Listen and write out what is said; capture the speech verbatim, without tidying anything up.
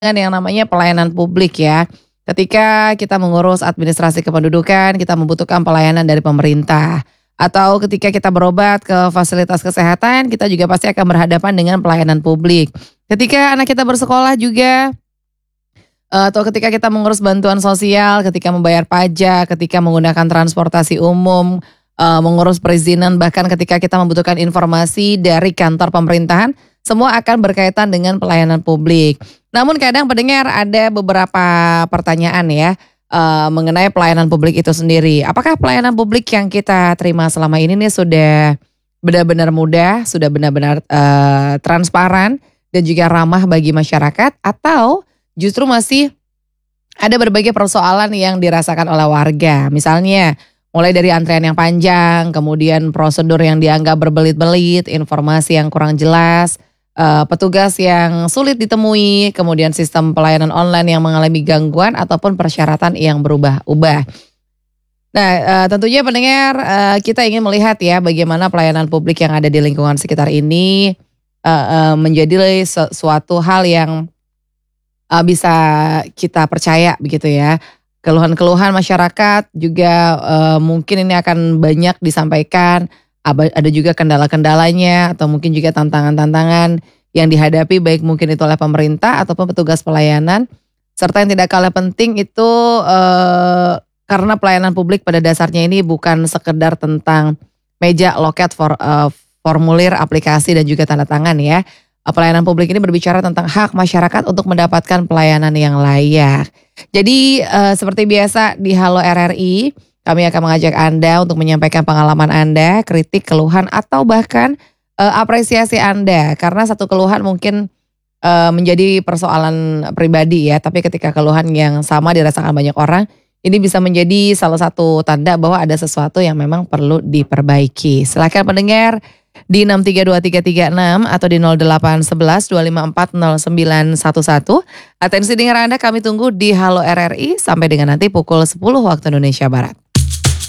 Dengan yang namanya pelayanan publik ya. Ketika kita mengurus administrasi kependudukan, kita membutuhkan pelayanan dari pemerintah. Atau ketika kita berobat ke fasilitas kesehatan, kita juga pasti akan berhadapan dengan pelayanan publik. Ketika anak kita bersekolah juga, eh, atau ketika kita mengurus bantuan sosial, ketika membayar pajak, ketika menggunakan transportasi umum, eh, mengurus perizinan, bahkan ketika kita membutuhkan informasi dari kantor pemerintahan, semua akan berkaitan dengan pelayanan publik. Namun kadang pendengar ada beberapa pertanyaan ya eh, mengenai pelayanan publik itu sendiri. Apakah pelayanan publik yang kita terima selama ini nih sudah benar-benar mudah, sudah benar-benar eh, transparan dan juga ramah bagi masyarakat, atau justru masih ada berbagai persoalan yang dirasakan oleh warga? Misalnya mulai dari antrean yang panjang, kemudian prosedur yang dianggap berbelit-belit, informasi yang kurang jelas, Uh, petugas yang sulit ditemui, kemudian sistem pelayanan online yang mengalami gangguan ataupun persyaratan yang berubah-ubah. Nah, uh, tentunya pendengar, uh, kita ingin melihat ya bagaimana pelayanan publik yang ada di lingkungan sekitar ini uh, uh, menjadi sesuatu hal yang uh, bisa kita percaya begitu ya. Keluhan-keluhan masyarakat juga uh, mungkin ini akan banyak disampaikan. Ada juga kendala-kendalanya atau mungkin juga tantangan-tantangan yang dihadapi baik mungkin itu oleh pemerintah ataupun petugas pelayanan. Serta yang tidak kalah penting itu eh, karena pelayanan publik pada dasarnya ini bukan sekedar tentang meja, loket, for, eh, formulir, aplikasi dan juga tanda tangan ya. Pelayanan publik ini berbicara tentang hak masyarakat untuk mendapatkan pelayanan yang layak. Jadi eh, seperti biasa di Halo R R I, kami akan mengajak Anda untuk menyampaikan pengalaman Anda, kritik, keluhan, atau bahkan uh, apresiasi Anda. Karena satu keluhan mungkin uh, menjadi persoalan pribadi ya, tapi ketika keluhan yang sama dirasakan banyak orang, ini bisa menjadi salah satu tanda bahwa ada sesuatu yang memang perlu diperbaiki. Silakan pendengar di enam tiga dua tiga tiga enam atau di nol delapan satu satu dua lima empat nol sembilan satu satu. Atensi dengar Anda kami tunggu di Halo R R I sampai dengan nanti pukul sepuluh waktu Indonesia Barat.